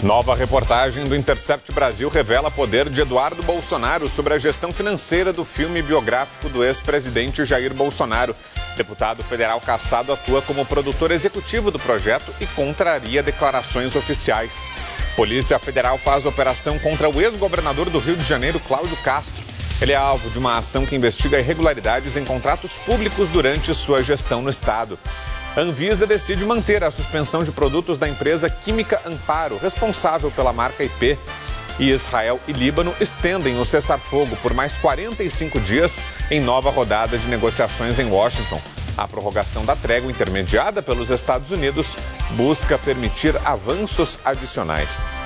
Nova reportagem do Intercept Brasil revela poder de Eduardo Bolsonaro sobre a gestão financeira do filme biográfico do ex-presidente Jair Bolsonaro. Deputado federal cassado atua como produtor executivo do projeto e contraria declarações oficiais. Polícia Federal faz operação contra o ex-governador do Rio de Janeiro, Cláudio Castro. Ele é alvo de uma ação que investiga irregularidades em contratos públicos durante sua gestão no estado. Anvisa decide manter a suspensão de produtos da empresa Química Amparo, responsável pela marca IP. E Israel e Líbano estendem o cessar-fogo por mais 45 dias em nova rodada de negociações em Washington. A prorrogação da trégua intermediada pelos Estados Unidos busca permitir avanços adicionais.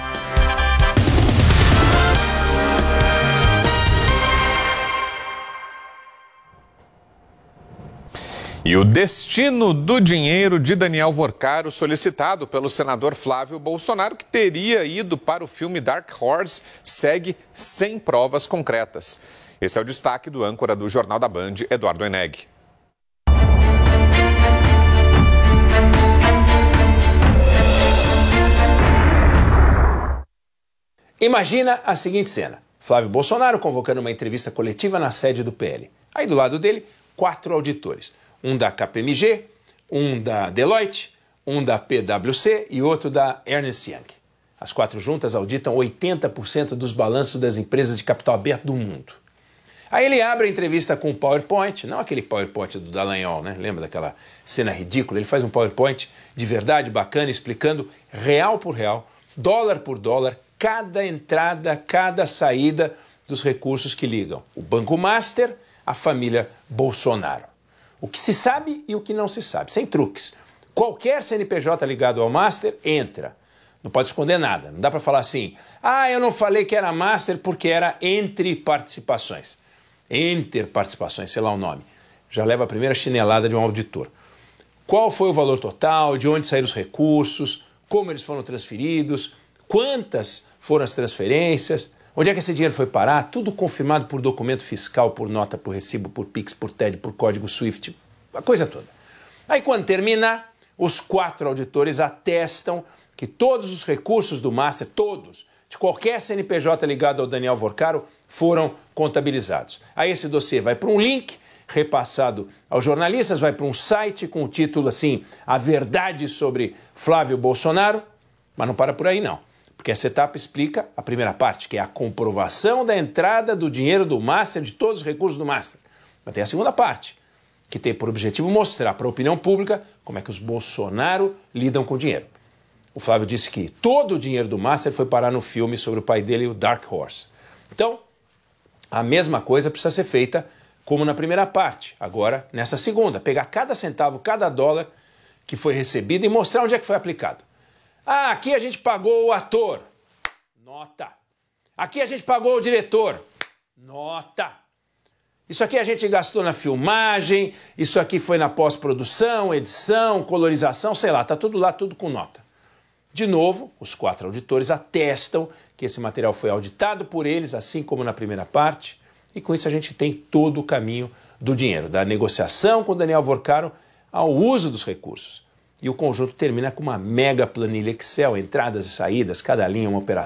E o destino do dinheiro de Daniel Vorcaro, solicitado pelo senador Flávio Bolsonaro, que teria ido para o filme Dark Horse, segue sem provas concretas. Esse é o destaque do âncora do Jornal da Band, Eduardo Eneg. Imagina a seguinte cena: Flávio Bolsonaro convocando uma entrevista coletiva na sede do PL. Aí do lado dele, 4 auditores. Um da KPMG, um da Deloitte, um da PwC e outro da Ernst Young. As 4 juntas auditam 80% dos balanços das empresas de capital aberto do mundo. Aí ele abre a entrevista com um PowerPoint, não aquele PowerPoint do Dallagnol, né? Lembra daquela cena ridícula? Ele faz um PowerPoint de verdade, bacana, explicando real por real, dólar por dólar, cada entrada, cada saída dos recursos que ligam o Banco Master à família Bolsonaro. O que se sabe e o que não se sabe, sem truques. Qualquer CNPJ ligado ao Master entra. Não pode esconder nada. Não dá para falar assim, eu não falei que era Master porque era entre participações. Interparticipações, sei lá o nome. Já leva a primeira chinelada de um auditor. Qual foi o valor total, de onde saíram os recursos, como eles foram transferidos, quantas foram as transferências, onde é que esse dinheiro foi parar, tudo confirmado por documento fiscal, por nota, por recibo, por PIX, por TED, por código SWIFT, a coisa toda. Aí quando terminar, os 4 auditores atestam que todos os recursos do Master, todos, de qualquer CNPJ ligado ao Daniel Vorcaro, foram contabilizados. Aí esse dossiê vai para um link, repassado aos jornalistas, vai para um site com o título assim, A Verdade sobre Flávio Bolsonaro, mas não para por aí não. Porque essa etapa explica a primeira parte, que é a comprovação da entrada do dinheiro do Master, de todos os recursos do Master. Mas tem a segunda parte, que tem por objetivo mostrar para a opinião pública como é que os Bolsonaro lidam com o dinheiro. O Flávio disse que todo o dinheiro do Master foi parar no filme sobre o pai dele, o Dark Horse. Então, a mesma coisa precisa ser feita como na primeira parte. Agora, nessa segunda, pegar cada centavo, cada dólar que foi recebido e mostrar onde é que foi aplicado. Aqui a gente pagou o ator. Nota. Aqui a gente pagou o diretor. Nota. Isso aqui a gente gastou na filmagem, isso aqui foi na pós-produção, edição, colorização, sei lá, tá tudo lá, tudo com nota. De novo, os 4 auditores atestam que esse material foi auditado por eles, assim como na primeira parte, e com isso a gente tem todo o caminho do dinheiro, da negociação com o Daniel Vorcaro ao uso dos recursos. E o conjunto termina com uma mega planilha Excel, entradas e saídas, cada linha uma operação.